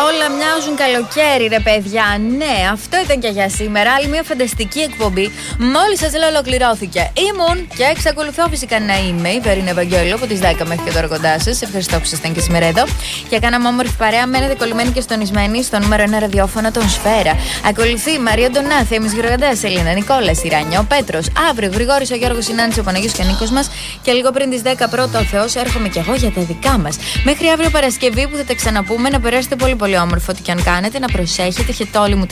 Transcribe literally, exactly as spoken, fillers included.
Όλα μοιάζουν καλοκαίρι, ρε παιδιά. Ναι, αυτό ήταν και για σήμερα. Άλλη μια φανταστική εκπομπή. Μόλις σας λέω ολοκληρώθηκε. Ήμουν και εξακολουθώ φυσικά να είμαι η Βερίνα Ευαγγέλου από τις δέκα μέχρι και τώρα κοντά σας. Ευχαριστώ που ήσασταν και σήμερα εδώ. Και κάναμε όμορφη παρέα. Μένετε κολλημένοι και στονισμένοι στο νούμερο ένα ραδιόφωνο των Σφαίρα. Ακολουθεί η Μαρία Ντονάθη, εμείς Γρηγαντάς, Ελίνα Νικόλα, Σιράνια, ο Πέτρος. Αύριο Γρηγόρης, ο Γιώργος Συνάντης, ο Παναγιώτης και ο Νίκος μας. Και λίγο πριν τις δέκα πρώτα ο Θεός, έρχομαι κι εγώ για τα δικά μας. Μέχρι αύριο Παρασκευή που θα τα ξαναπούμε. Να περάσετε πολύ πολύ όμορφο ό,τι και αν κάνετε. Να προσέχετε. Έχετε όλοι μου